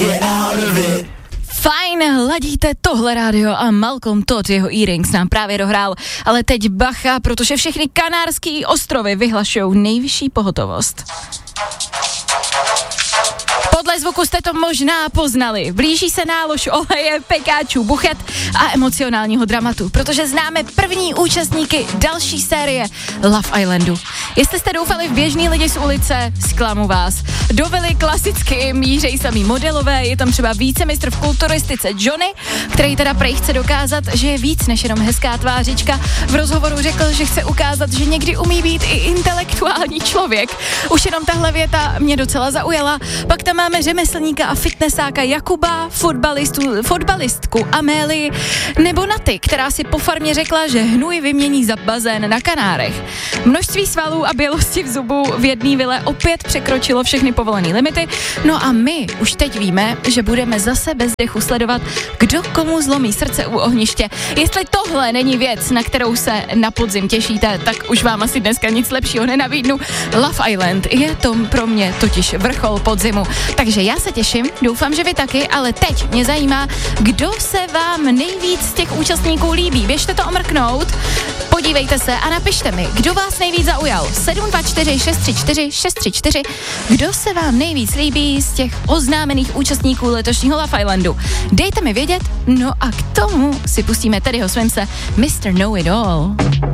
Fajn, ladíte tohle rádio a Malcolm Todd, jeho earrings nám právě dohrál, ale teď bacha, protože všechny Kanárský ostrovy vyhlašují nejvyšší pohotovost. Podle zvuku jste to možná poznali. Blíží se nálož oleje, pekáčů, buchet a emocionálního dramatu, protože známe první účastníky další série Love Islandu. Jestli jste doufali v běžný lidi z ulice, zklamu vás. Do vily klasicky mířej samý modelové, je tam třeba vícemistr v kulturistice Johnny, který teda prej chce dokázat, že je víc než jenom hezká tvářička. V rozhovoru řekl, že chce ukázat, že někdy umí být i intelektuální člověk. Už jenom tahle věta mě docela zaujala. Pak tam máme řemeslníka a fitnessáka Jakuba, fotbalistku Amélii nebo Naty, která si po farmě řekla, že hnůj vymění za bazén na Kanárech. Množství svalů a bělosti v zubu v jedné vile opět překročilo všechny povolené limity, no a my už teď víme, že budeme zase bez dechu sledovat, kdo komu zlomí srdce u ohniště. Jestli tohle není věc, na kterou se na podzim těšíte, tak už vám asi dneska nic lepšího nenabídnu. Love Island je to pro mě totiž vrchol podzimu. Takže já se těším, doufám, že vy taky, ale teď mě zajímá, kdo se vám nejvíc z těch účastníků líbí. Běžte to omrknout, podívejte se a napište mi, kdo vás nejvíc zaujal. 724 634 634. Kdo se vám nejvíc líbí z těch oznámených účastníků letošního Love Islandu? Dejte mi vědět, no a k tomu si pustíme Teddyho Swimse Mr. Know It All.